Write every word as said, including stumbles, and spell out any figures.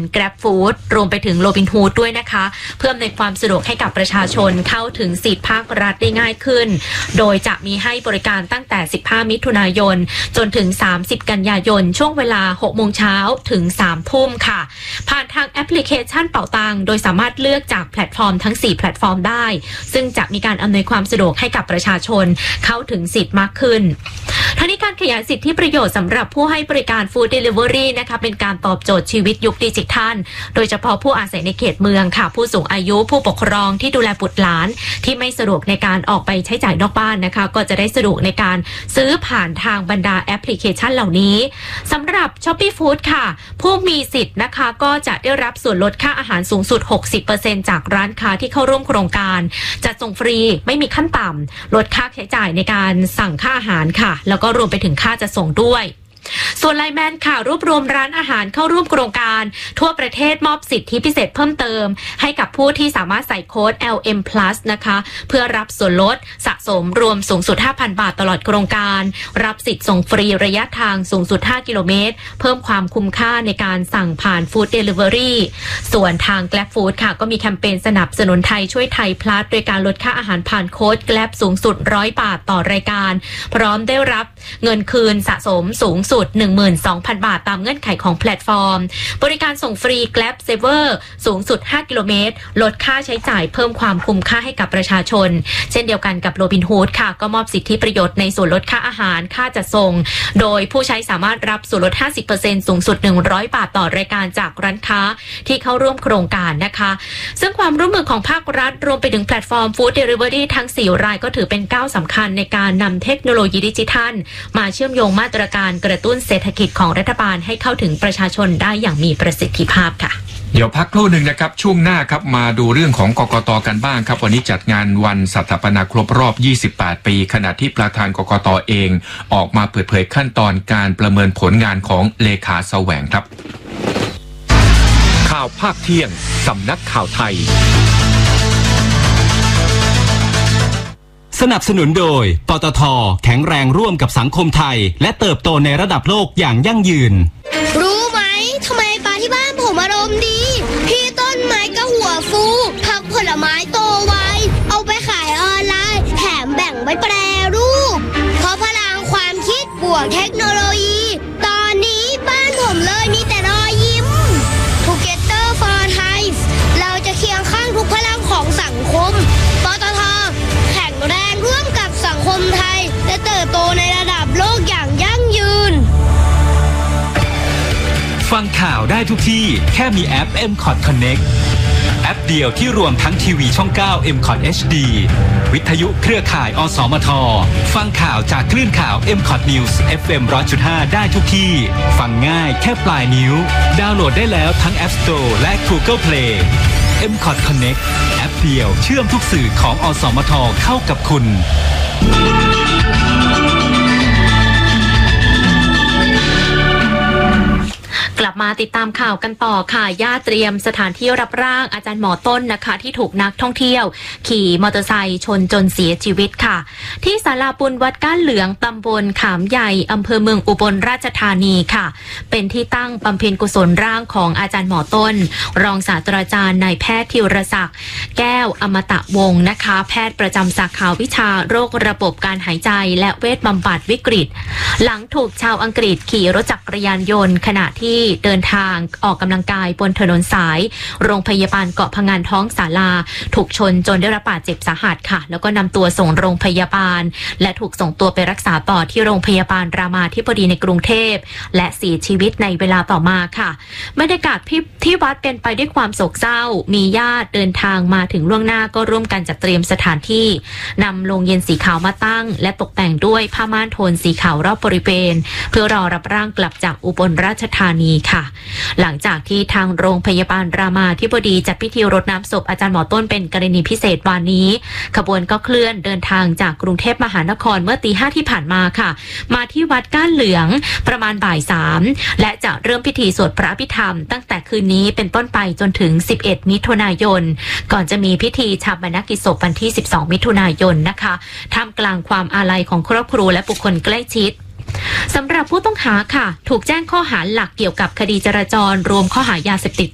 Grab Food รวมไปถึง Robinhood ด้วยนะคะเพื่อในความสะดวกให้กับประชาชนเข้าถึงสิทธิภาครัฐได้ง่ายขึ้นโดยจะมีให้บริการตั้งแต่สิบห้ามิถุนายนจนถึงสามสิบกันยายนช่วงเวลาหกโมงเช้าถึงสามทุ่มค่ะผ่านทางแอปพลิเคชันเป๋าตังโดยสามารถเลือกจากแพลตฟอร์มทั้งสี่แพลตฟอร์มได้ซึ่งจะมีการอำนวยความสะดวกให้กับประชาชนเข้าถึงสิทธิ์มากขึ้นทั้งนี้การขยายสิทธิประโยชน์สำหรับผู้ให้บริการ Food Delivery นะคะเป็นการตอบโจทย์ชีวิตยุคดิจิทัลโดยเฉพาะผู้อาศัยในเขตเมืองค่ะผู้สูงอายุผู้ปกครองที่ดูแลบุตรหลานที่ไม่สะดวกในการออกไปใช้จ่ายนอกบ้านนะคะก็จะได้สะดวกในการซื้อผ่านทางบรรดาแอปพลิเคชันเหล่านี้สำหรับ Shopee Food ค่ะผู้มีสิทธิ์นะคะก็จะได้รับส่วนลดค่าอาหารสูงสุด หกสิบเปอร์เซ็นต์ จากร้านค้าที่เข้าร่วมโครงการจัดส่งฟรีไม่มีขั้นต่ำลดค่าใช้จ่ายในการสั่งค่าอาหารค่ะแล้วก็รวมไปถึงค่าจะส่งด้วยส่วนไลน์แมนค่ะรวบรวมร้านอาหารเข้าร่วมโครงการทั่วประเทศมอบสิทธิพิเศษเพิ่มเติมให้กับผู้ที่สามารถใส่โค้ด แอล เอ็ม พลัส นะคะเพื่อรับส่วนลดสะสมรวมสูงสุด ห้าพัน บาทตลอดโครงการรับสิทธิ์ส่งฟรีระยะทางสูงสุดห้ากิโลเมตรเพิ่มความคุ้มค่าในการสั่งผ่าน Food Delivery ส่วนทาง Grab Food ค่ะก็มีแคมเปญสนับสนุนไทยช่วยไทย plus โดยการลดค่าอาหารผ่านโค้ด Grab สูงสุดหนึ่งร้อยบาทต่อรายการพร้อมได้รับเงินคืนสะสมสูงสุด หนึ่งหมื่นสองพัน บาทตามเงื่อนไขของแพลตฟอร์มบริการส่งฟรี Grab Saver สูงสุดห้ากิโลเมตรลดค่าใช้จ่ายเพิ่มความคุ้มค่าให้กับประชาชนเช่นเดียวกันกับ Robinhood ค่ะก็มอบสิทธิประโยชน์ในส่วนลดค่าอาหารค่าจัดส่งโดยผู้ใช้สามารถรับส่วนลด ห้าสิบเปอร์เซ็นต์ สูงสุดหนึ่งร้อยบาทต่อรายการจากร้านค้าที่เข้าร่วมโครงการนะคะซึ่งความร่วมมือของภาครัฐรวมไปถึงแพลตฟอร์ม Food Delivery ทั้งสี่รายก็ถือเป็นก้าวสำคัญในการนำเทคโนโลยีดิจิทัลมาเชื่อมโยงมาตรการกระตุ้นเศรษฐกิจของรัฐบาลให้เข้าถึงประชาชนได้อย่างมีประสิทธิภาพค่ะเดี๋ยวพักครู่หนึ่งนะครับช่วงหน้าครับมาดูเรื่องของกกต.กันบ้างครับวันนี้จัดงานวันสถาปนาครบรอบยี่สิบแปดปีขณะที่ประธานกกต.เองออกมาเปิดเผยขั้นตอนการประเมินผลงานของเลขาแสวงครับข่าวภาคเที่ยงสำนักข่าวไทยสนับสนุนโดยปตท.แข็งแรงร่วมกับสังคมไทยและเติบโตในระดับโลกอย่างยั่งยืนรู้ไหมทำไมปลาที่บ้านผมอารมณ์ดีพี่ต้นไม้ก็หัวฟูผักผลไม้โตไวเอาไปขายออนไลน์แถมแบ่งไว้แปรรูปเพราะพลังความคิดบวกเทคโนโลยีตอนนี้บ้านผมเลยมีแต่รอยยิ้ม Together for Thai เราจะเคียงข้างทุกพลังของสังคมปตท.แข็งแรงร่วมกับสังคมไทยและเติบโตในระดับโลกอย่างยั่งยืนฟังข่าวได้ทุกที่แค่มีแอป เอ็ม คอท Connect แอปเดียวที่รวมทั้งทีวีช่องเก้า เอ็ม คอท เอช ดี วิทยุเครือข่ายอสมทฟังข่าวจากคลื่นข่าว เอ็ม คอท News เอฟ เอ็ม หนึ่งร้อยจุดห้า ได้ทุกที่ฟังง่ายแค่ปลายนิ้วดาวน์โหลดได้แล้วทั้ง App Store และ Google Play เอ็ม คอท Connect แอปเดียวเชื่อมทุกสื่อของอสมทเข้ากับคุณกลับมาติดตามข่าวกันต่อค่ะญาติเตรียมสถานที่รับร่างอาจารย์หมอต้นนะคะที่ถูกนักท่องเที่ยวขี่มอเตอร์ไซค์ชนจนเสียชีวิตค่ะที่ศาลาปุณวัดก้านเหลืองตำบลขามใหญ่อำเภอเมืองอุบลราชธานีค่ะเป็นที่ตั้งบำเพ็ญกุศลร่างของอาจารย์หมอต้นรองศาสตราจารย์นายแพทย์ธีรศักดิ์แก้วอมตะวงศ์นะคะแพทย์ประจำสาขาวิชาโรคระบบการหายใจและเวชบำบัดวิกฤตหลังถูกชาวอังกฤษขี่รถจักรยานยนต์ขณะที่เดินทางออกกำลังกายบนถนนสายโรงพยาบาลเกาะพะงันท้องศาลาถูกชนจนได้รับบาดเจ็บสาหัสค่ะแล้วก็นำตัวส่งโรงพยาบาลและถูกส่งตัวไปรักษาต่อที่โรงพยาบาลรามาธิบดีในกรุงเทพและเสียชีวิตในเวลาต่อมาค่ะบรรยากาศที่วัดเป็นไปด้วยความโศกเศร้ามีญาติเดินทางมาถึงล่วงหน้าก็ร่วมกันจัดเตรียมสถานที่นำโลงเย็นสีขาวมาตั้งและตกแต่งด้วยผ้าม่านโทนสีขาวรอบบริเวณเพื่อรอรับร่างกลับจากอุบลราชธานีค่ะหลังจากที่ทางโรงพยาบาลรามาธิบดีจัดพิธีรดน้ำศพอาจารย์หมอต้นเป็นกรณีพิเศษวันนี้ขบวนก็เคลื่อนเดินทางจากกรุงเทพมหานครเมื่อตีห้าที่ผ่านมาค่ะมาที่วัดก้านเหลืองประมาณบ่ายสามและจะเริ่มพิธีสวดพระอภิธรรมตั้งแต่คืนนี้เป็นต้นไปจนถึงสิบเอ็ดมิถุนายนก่อนจะมีพิธีชาปนกิจศพวันที่สิบสองมิถุนายนนะคะท่ามกลางความอาลัยของครอบครัวและบุคคลใกล้ชิดสำหรับผู้ต้องหาค่ะถูกแจ้งข้อหาหลักเกี่ยวกับคดีจราจรรวมข้อหายาเสพติด